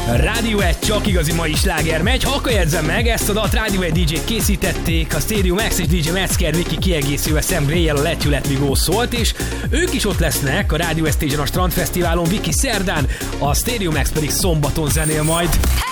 Rádió 1 csak igazi mai sláger megy. Ha akkor jegyzem meg, ezt a dalt Rádió 1 DJ-k készítették, a Stadium X és DJ Metzger Viki kiegészülve Sam Ray-jel, a Let You Let Me Go szólt, és ők is ott lesznek a Rádió Stage-en a Strandfesztiválon, Viki szerdán, a Stadium X pedig szombaton zenél majd.